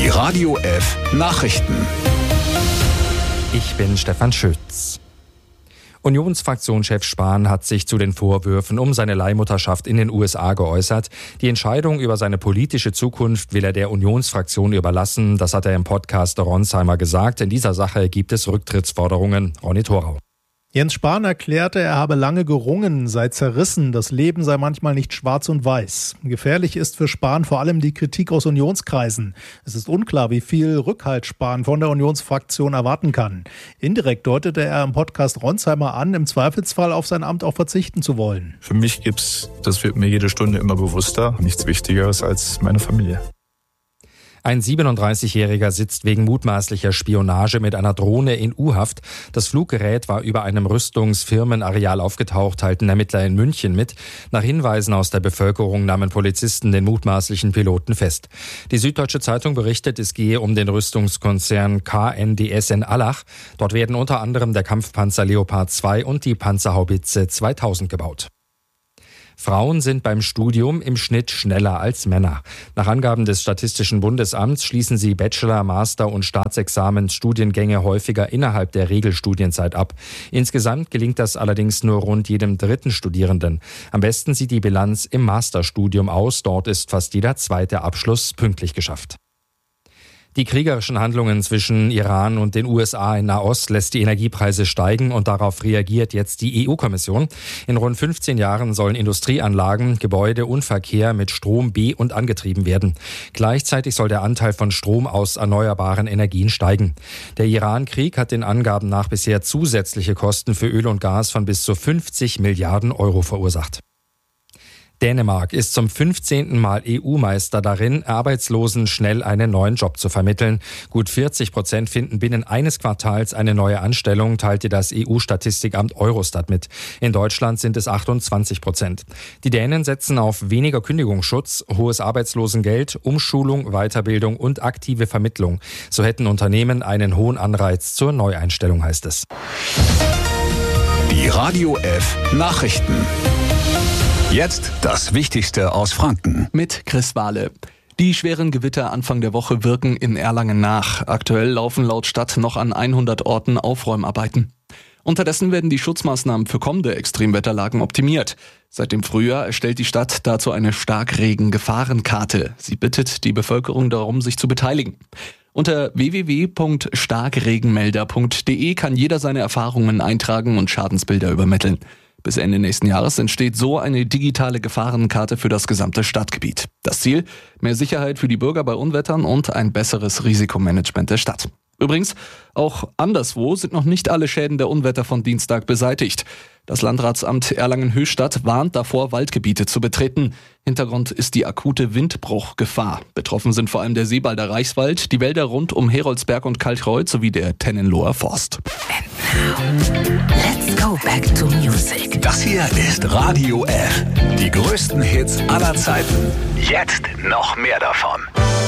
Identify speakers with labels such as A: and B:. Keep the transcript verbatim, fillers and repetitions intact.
A: Die Radio F Nachrichten.
B: Ich bin Stefan Schütz. Unionsfraktionschef Spahn hat sich zu den Vorwürfen um seine Leihmutterschaft in den U S A geäußert. Die Entscheidung über seine politische Zukunft will er der Unionsfraktion überlassen. Das hat er im Podcast Ronsheimer gesagt. In dieser Sache gibt es Rücktrittsforderungen. Ronny Thorau.
C: Jens Spahn erklärte, er habe lange gerungen, sei zerrissen, das Leben sei manchmal nicht schwarz und weiß. Gefährlich ist für Spahn vor allem die Kritik aus Unionskreisen. Es ist unklar, wie viel Rückhalt Spahn von der Unionsfraktion erwarten kann. Indirekt deutete er im Podcast Ronsheimer an, im Zweifelsfall auf sein Amt auch verzichten zu wollen.
D: Für mich gibt's, das wird mir jede Stunde immer bewusster, nichts Wichtigeres als meine Familie.
B: Ein siebenunddreißigjähriger sitzt wegen mutmaßlicher Spionage mit einer Drohne in U-Haft. Das Fluggerät war über einem Rüstungsfirmenareal aufgetaucht, teilten Ermittler in München mit. Nach Hinweisen aus der Bevölkerung nahmen Polizisten den mutmaßlichen Piloten fest. Die Süddeutsche Zeitung berichtet, es gehe um den Rüstungskonzern K N D S in Allach. Dort werden unter anderem der Kampfpanzer Leopard zwei und die Panzerhaubitze zweitausend gebaut. Frauen sind beim Studium im Schnitt schneller als Männer. Nach Angaben des Statistischen Bundesamts schließen sie Bachelor-, Master- und Staatsexamensstudiengänge häufiger innerhalb der Regelstudienzeit ab. Insgesamt gelingt das allerdings nur rund jedem dritten Studierenden. Am besten sieht die Bilanz im Masterstudium aus. Dort ist fast jeder zweite Abschluss pünktlich geschafft. Die kriegerischen Handlungen zwischen Iran und den U S A in Nahost lässt die Energiepreise steigen und darauf reagiert jetzt die E U-Kommission. In rund fünfzehn Jahren sollen Industrieanlagen, Gebäude und Verkehr mit Strom be- und angetrieben werden. Gleichzeitig soll der Anteil von Strom aus erneuerbaren Energien steigen. Der Iran-Krieg hat den Angaben nach bisher zusätzliche Kosten für Öl und Gas von bis zu fünfzig Milliarden Euro verursacht. Dänemark ist zum fünfzehnten Mal E U-Meister darin, Arbeitslosen schnell einen neuen Job zu vermitteln. Gut vierzig Prozent finden binnen eines Quartals eine neue Anstellung, teilte das E U-Statistikamt Eurostat mit. In Deutschland sind es achtundzwanzig Prozent. Die Dänen setzen auf weniger Kündigungsschutz, hohes Arbeitslosengeld, Umschulung, Weiterbildung und aktive Vermittlung. So hätten Unternehmen einen hohen Anreiz zur Neueinstellung, heißt es.
A: Die Radio F Nachrichten. Jetzt das Wichtigste aus Franken.
E: Mit Chris Wahle. Die schweren Gewitter Anfang der Woche wirken in Erlangen nach. Aktuell laufen laut Stadt noch an hundert Orten Aufräumarbeiten. Unterdessen werden die Schutzmaßnahmen für kommende Extremwetterlagen optimiert. Seit dem Frühjahr erstellt die Stadt dazu eine Starkregen-Gefahrenkarte. Sie bittet die Bevölkerung darum, sich zu beteiligen. Unter w w w punkt starkregenmelder punkt d e kann jeder seine Erfahrungen eintragen und Schadensbilder übermitteln. Bis Ende nächsten Jahres entsteht so eine digitale Gefahrenkarte für das gesamte Stadtgebiet. Das Ziel? Mehr Sicherheit für die Bürger bei Unwettern und ein besseres Risikomanagement der Stadt. Übrigens, auch anderswo sind noch nicht alle Schäden der Unwetter von Dienstag beseitigt. Das Landratsamt Erlangen-Höchstadt warnt davor, Waldgebiete zu betreten. Hintergrund ist die akute Windbruchgefahr. Betroffen sind vor allem der Seebalder Reichswald, die Wälder rund um Heroldsberg und Kalkreuth sowie der Tennenloher Forst.
F: Let's go back to music.
A: Das hier ist Radio F. Die größten Hits aller Zeiten. Jetzt noch mehr davon.